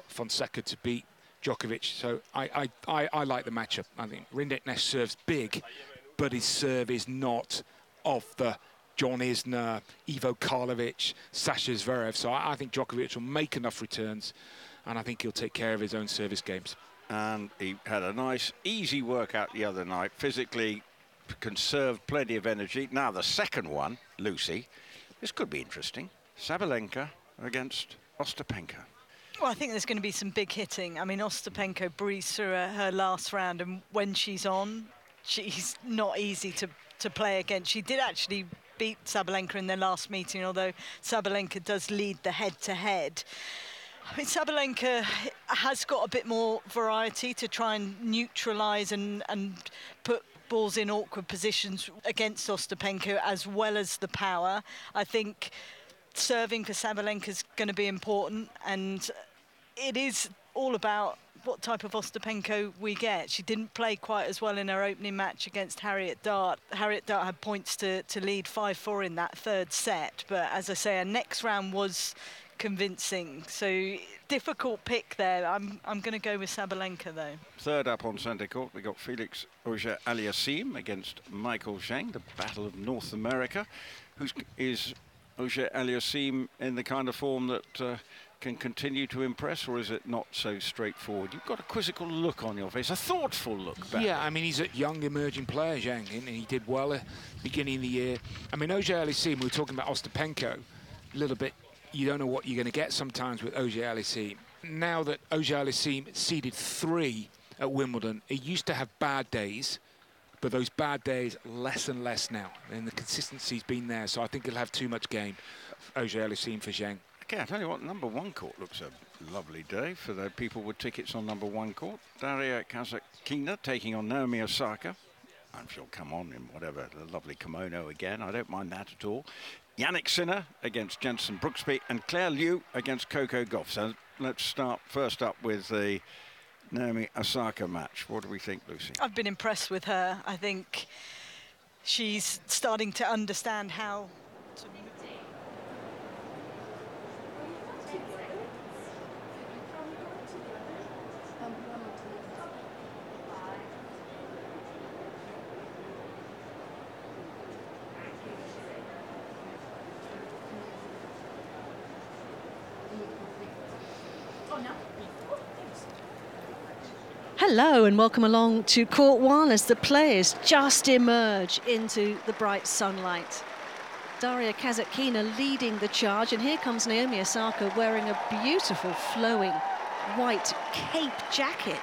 Fonseca to beat Djokovic. So I like the matchup. I think Rinderknech serves big, but his serve is not off the John Isner, Ivo Karlovic, Sasha Zverev. So I think Djokovic will make enough returns, and I think he'll take care of his own service games. And he had a nice, easy workout the other night. Physically conserved plenty of energy. Now the second one, Lucy, this could be interesting. Sabalenka against Ostapenko. Well, I think there's going to be some big hitting. I mean, Ostapenko breezed through her last round, and when she's on, she's not easy to play against. She did actually beat Sabalenka in their last meeting, although Sabalenka does lead the head-to-head. I mean, Sabalenka has got a bit more variety to try and neutralise and put balls in awkward positions against Ostapenko, as well as the power. I think serving for Sabalenka is going to be important, and it is all about what type of Ostapenko we get. She didn't play quite as well in her opening match against Harriet Dart. Harriet Dart had points to lead 5-4 in that third set, but as I say, her next round was convincing. So difficult pick there. I'm going to go with Sabalenka though. Third up on centre court, we got Felix Auger-Aliassime against Michael Zheng, the Battle of North America. Is Auger-Aliassime in the kind of form that can continue to impress, or is it not so straightforward? You've got a quizzical look on your face, a thoughtful look back. Yeah, I mean, he's a young emerging player, Zheng, and he did well at the beginning of the year. I mean, Auger-Aliassime, we were talking about Ostapenko a little bit. You don't know what you're going to get sometimes with Auger-Aliassime. Now that Auger-Aliassime seeded 3 at Wimbledon, he used to have bad days, but those bad days less and less now, and the consistency's been there, so I think he'll have too much game. Auger-Aliassime for Zheng. Okay, I tell you what, number 1 court looks a lovely day for the people with tickets on number 1 court. Daria Kasatkina taking on Naomi Osaka. I'm sure she'll come on in whatever, the lovely kimono again. I don't mind that at all. Yannick Sinner against Jensen Brooksby, and Claire Liu against Coco Gauff. So let's start first up with the Naomi Osaka match. What do we think, Lucy? I've been impressed with her. I think she's starting to understand how to... Hello and welcome along to Court 1 as the players just emerge into the bright sunlight. Daria Kasatkina leading the charge, and here comes Naomi Osaka wearing a beautiful flowing white cape jacket.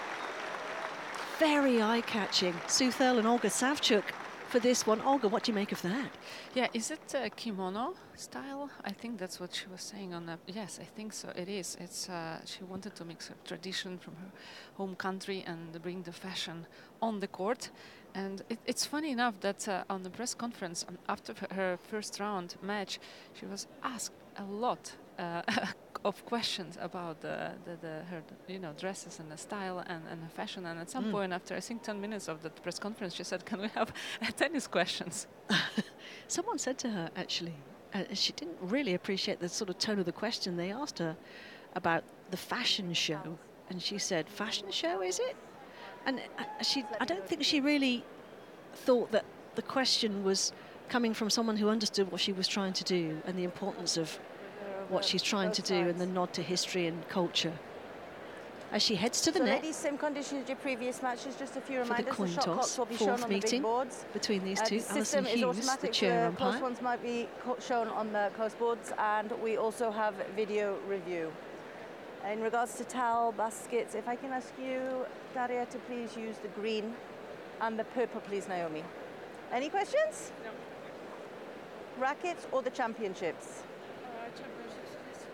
Very eye-catching. Sue Thurl and Olga Savchuk for this one. Olga, what do you make of that? Yeah, is it kimono style? I think that's what she was saying on the... Yes, I think so. It is. It's she wanted to mix a tradition from her home country and bring the fashion on the court. And it's funny enough that on the press conference after her first round match, she was asked a lot of questions about her dresses and the style and the fashion. And at some point, after I think 10 minutes of the press conference, she said, "Can we have tennis questions?" Someone said to her, actually, she didn't really appreciate the sort of tone of the question. They asked her about the fashion show, and she said, "Fashion show, is it?" And I don't think she really thought that the question was coming from someone who understood what she was trying to do and the importance of what she's trying to do and the nod to history and culture. As she heads to the net. Ladies, same conditions as your previous matches. Just a few for reminders. the coin shot toss, clocks will be shown on the big boards between these two. The Alison system is Hughes, automatic. the chair The close umpire. ones might be shown on the close boards, and we also have video review. In regards to towel baskets, if I can ask you, Daria, to please use the green and the purple, please, Naomi. Any questions? No. Rackets or the championships? Championships.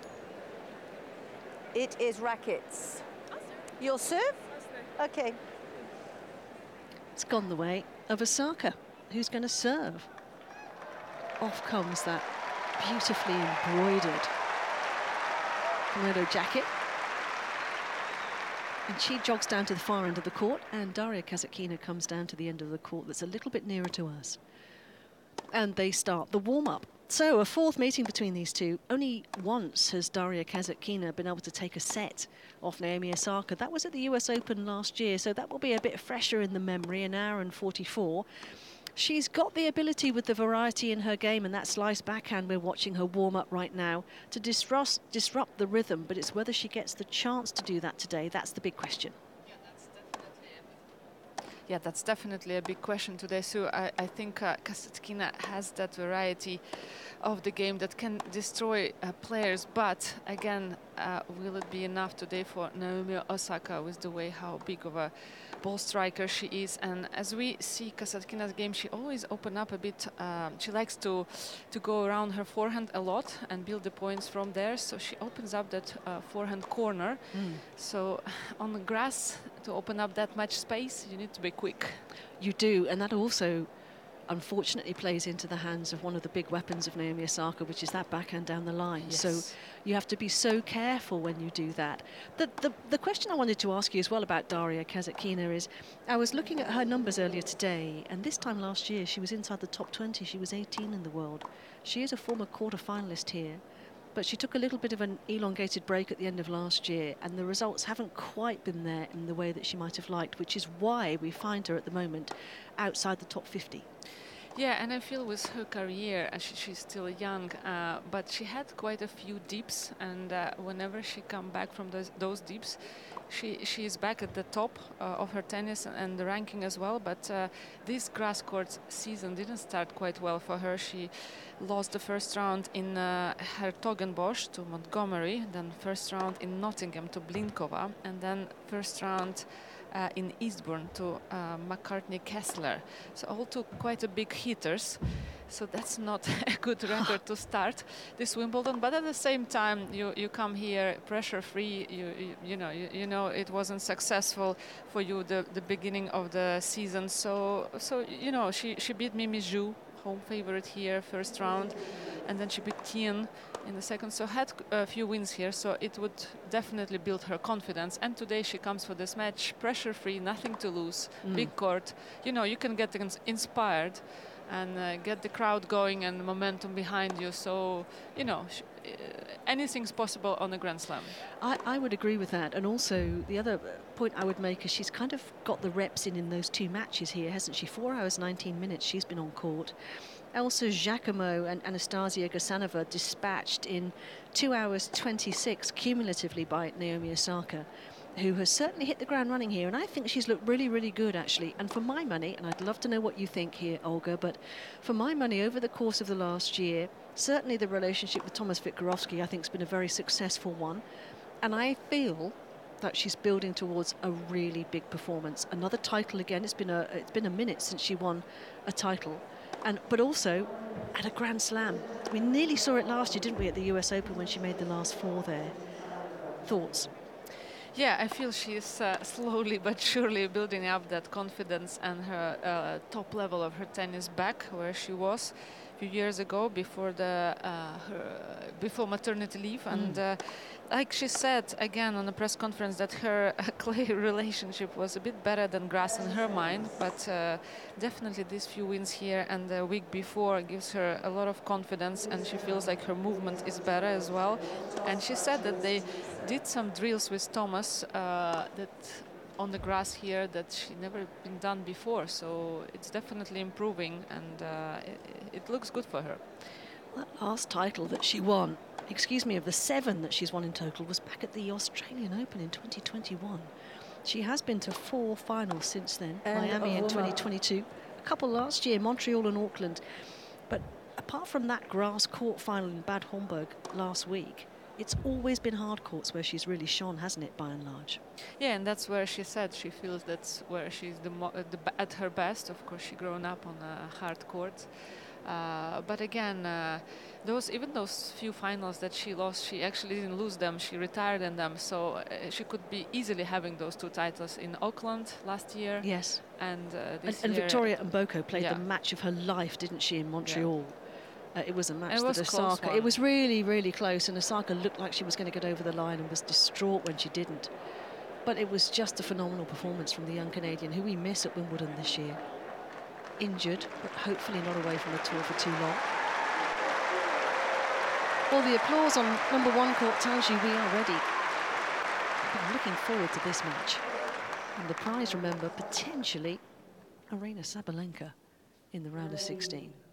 It is rackets. You'll serve? Okay. It's gone the way of Osaka, who's going to serve. Off comes that beautifully embroidered kimono jacket. And she jogs down to the far end of the court, and Daria Kasatkina comes down to the end of the court that's a little bit nearer to us. And they start the warm-up. So a fourth meeting between these two. Only once has Daria Kasatkina been able to take a set off Naomi Osaka. That was at the US Open last year, so that will be a bit fresher in the memory, an hour and 44. She's got the ability with the variety in her game, and that slice backhand we're watching her warm up right now to disrupt the rhythm, but it's whether she gets the chance to do that today. That's the big question. Yeah, that's definitely a big question today, Sue. I think Kasatkina has that variety of the game that can destroy players, but again, will it be enough today for Naomi Osaka with the way how big of a ball striker she is? And as we see Kasatkina's game, she always open up a bit. She likes to go around her forehand a lot and build the points from there, so she opens up that forehand corner. So on the grass, to open up that much space, you need to be quick. You do, and that also unfortunately plays into the hands of one of the big weapons of Naomi Osaka, which is that backhand down the line. Yes. So you have to be so careful when you do that. The question I wanted to ask you as well about Daria Kasatkina is, I was looking at her numbers earlier today, and this time last year she was inside the top 20. She was 18 in the world. She is a former quarter-finalist here, but she took a little bit of an elongated break at the end of last year, and the results haven't quite been there in the way that she might have liked, which is why we find her at the moment outside the top 50. Yeah, and I feel with her career, she's still young, but she had quite a few dips, and whenever she come back from those dips, she is back at the top of her tennis and the ranking as well. But this grass court season didn't start quite well for her. She lost the first round in Hertogenbosch to Montgomery, then first round in Nottingham to Blinkova, and then first round in Eastbourne to McCartney Kessler. So all two quite a big hitters. So that's not a good record to start this Wimbledon. But at the same time, you come here pressure free. You know it wasn't successful for you the beginning of the season. So you know she beat Mimi Zhu, home favorite here, first round, and then she beat Tien in the second, so had a few wins here, so it would definitely build her confidence. And today she comes for this match pressure-free, nothing to lose, big court. You know, you can get inspired and get the crowd going and momentum behind you. So, you know, anything's possible on a Grand Slam. I would agree with that. And also, the other point I would make is she's kind of got the reps in those two matches here, hasn't she? 4 hours, 19 minutes she's been on court. Elsa Giacomo and Anastasia Gasanova dispatched in 2 hours 26 cumulatively by Naomi Osaka, who has certainly hit the ground running here. And I think she's looked really, really good, actually. And for my money, and I'd love to know what you think here, Olga, but for my money, over the course of the last year, certainly the relationship with Thomas Wiktorowski, I think, has been a very successful one. And I feel that she's building towards a really big performance. Another title again. It's been a minute since she won a title. But also at a Grand Slam. We nearly saw it last year, didn't we, at the US Open when she made the last 4 there. Thoughts? Yeah, I feel she's slowly but surely building up that confidence and her top level of her tennis back where she was a few years ago before before maternity leave. And like she said again on the press conference that her clay relationship was a bit better than grass in her mind, but definitely these few wins here and the week before gives her a lot of confidence, and she feels like her movement is better as well. And she said that they did some drills with Thomas that on the grass here that she never been done before, so it's definitely improving, and it looks good for her. That last title that she won, of the 7 that she's won in total, was back at the Australian Open in 2021. She has been to 4 finals since then. Miami in 2022, a couple last year, Montreal and Auckland. But apart from that grass court final in Bad Homburg last week, it's always been hard courts where she's really shone, hasn't it, by and large? Yeah, and that's where she said she feels that's where she's at her best. Of course, she grown up on a hard court. But again, even those few finals that she lost, she actually didn't lose them. She retired in them, so she could be easily having those 2 titles in Auckland last year. Yes. And this and year, Victoria Mboko played the match of her life, didn't she, in Montreal? Yeah. It was a match that Osaka... It was really, really close, and Osaka looked like she was going to get over the line and was distraught when she didn't. But it was just a phenomenal performance from the young Canadian, who we miss at Wimbledon this year. Injured, but hopefully not away from the tour for too long. Well, the applause on number 1 court tells you we are ready. I'm looking forward to this match. And the prize, remember, potentially Aryna Sabalenka in the round of 16.